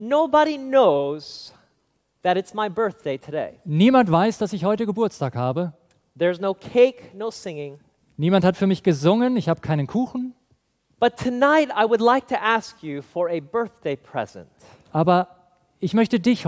Nobody knows that it's my birthday today. Niemand weiß, dass ich heute Geburtstag habe. There's no cake, no singing. Niemand hat für mich gesungen, ich habe keinen Kuchen. But tonight I would like to ask you for a birthday present. Aber ich möchte dich